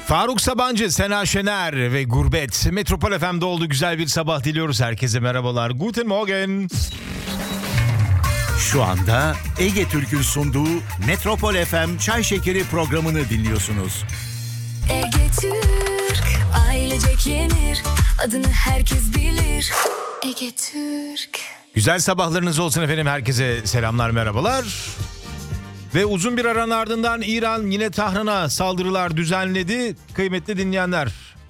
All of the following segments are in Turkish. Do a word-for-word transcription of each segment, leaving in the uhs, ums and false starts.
Faruk Sabancı, Sena Şener ve Gurbet. Metropol F M'de olduğu güzel bir sabah diliyoruz herkese. Merhabalar. Guten Morgen. Şu anda Ege Türk'ün sunduğu Metropol F M Çay Şekeri programını dinliyorsunuz. Ege Türk, ailecek yenir, adını herkes bilir. Ege Türk. Güzel sabahlarınız olsun efendim. Herkese selamlar, merhabalar. Ve uzun bir aranın ardından İran yine Tahran'a saldırılar düzenledi. Kıymetli dinleyenler,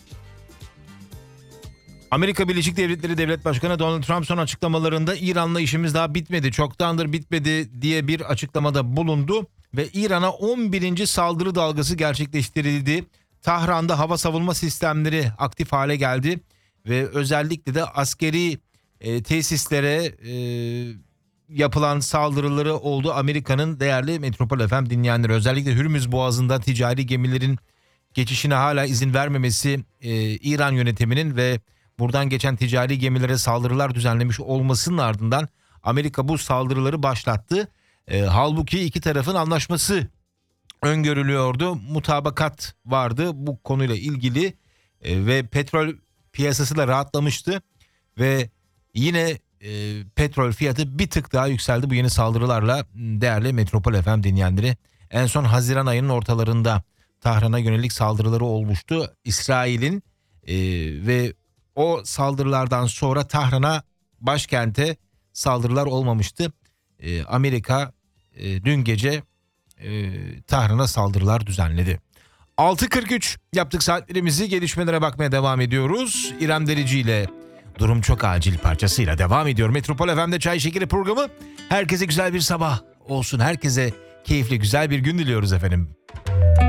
Amerika Birleşik Devletleri Devlet Başkanı Donald Trump son açıklamalarında İran'la işimiz daha bitmedi, çoktandır bitmedi diye bir açıklamada bulundu. Ve İran'a on birinci saldırı dalgası gerçekleştirildi. Tahran'da hava savunma sistemleri aktif hale geldi. Ve özellikle de askeri e, tesislere e, yapılan saldırıları oldu. Amerika'nın değerli Metropol F M dinleyenleri, özellikle Hürmüz Boğazı'nda ticari gemilerin geçişine hala izin vermemesi, e, İran yönetiminin ve buradan geçen ticari gemilere saldırılar düzenlemiş olmasının ardından Amerika bu saldırıları başlattı. E, halbuki iki tarafın anlaşması öngörülüyordu. Mutabakat vardı bu konuyla ilgili e, ve petrol piyasası da rahatlamıştı ve yine e, petrol fiyatı bir tık daha yükseldi bu yeni saldırılarla değerli Metropol F M dinleyenleri. En son Haziran ayının ortalarında Tahran'a yönelik saldırıları olmuştu İsrail'in e, ve o saldırılardan sonra Tahran'a, başkente saldırılar olmamıştı. E, Amerika e, dün gece e, Tahran'a saldırılar düzenledi. altı kırk üç yaptık saatlerimizi, gelişmelere bakmaya devam ediyoruz. İrem Derici ile Durum Çok Acil parçasıyla devam ediyor. Metropol F M'de Çay Şekeri programı. Herkese güzel bir sabah olsun. Herkese keyifli güzel bir gün diliyoruz efendim.